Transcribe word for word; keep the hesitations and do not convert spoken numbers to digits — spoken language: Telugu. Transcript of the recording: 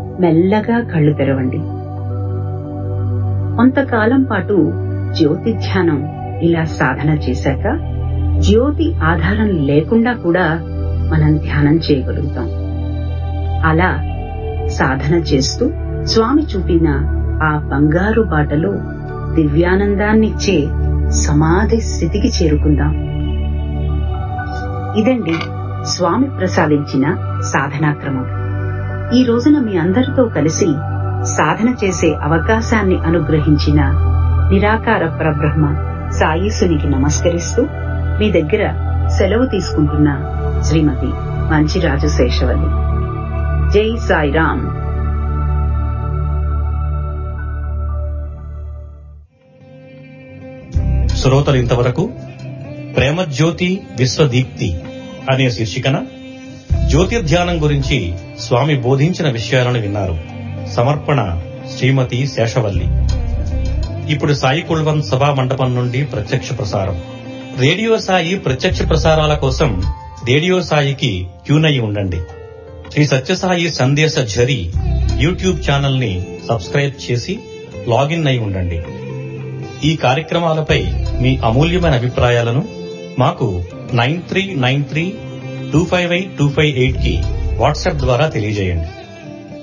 మెల్లగా కళ్ళు తెరవండి. కొంతకాలం పాటు జ్యోతి ధ్యానం ఇలా సాధన చేశాక జ్యోతి ఆధారం లేకుండా కూడా మనం ధ్యానం చేయగలుగుతాం. అలా సాధన చేస్తూ స్వామి చూపిన ఆ బంగారు బాటలో దివ్యానందాన్నిచ్చే సమాధి స్థితికి చేరుకుందాం. ఇదండి స్వామి ప్రసాదించిన సాధనా క్రమం. ఈ రోజున మీ అందరితో కలిసి సాధన చేసే అవకాశాన్ని అనుగ్రహించిన నిరాకార పరబ్రహ్మ సాయీసునికి నమస్కరిస్తూ మీ దగ్గర సెలవు తీసుకుంటున్న శ్రీమతి మంచిరాజు శేషవల్లి. జై సాయిరామ్. శ్రోతలు ఇంతవరకు ప్రేమజ్యోతి విశ్వదీప్తి అనే శీర్షికన జ్యోతిర్ధ్యానం గురించి స్వామి బోధించిన విషయాలను విన్నారు. సమర్పణ శ్రీమతి శేషవల్లి. ఇప్పుడు సాయి కుల్వన్ సభా మండపం నుండి ప్రత్యక్ష ప్రసారం. రేడియో సాయి ప్రత్యక్ష ప్రసారాల కోసం రేడియో సాయికి ట్యూన్ అయి ఉండండి. శ్రీ సత్యసాయి సందేశ ఝరి యూట్యూబ్ ఛానల్ ని సబ్స్క్రైబ్ చేసి లాగిన్ అయి ఉండండి. ఈ కార్యక్రమాలపై మీ అమూల్యమైన అభిప్రాయాలను మాకు nine three nine three two five eight two five eight కి వాట్సాప్ ద్వారా తెలియజేయండి.